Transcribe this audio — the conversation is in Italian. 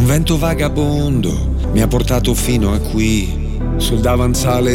Un vento vagabondo mi ha portato fino a qui, sul davanzale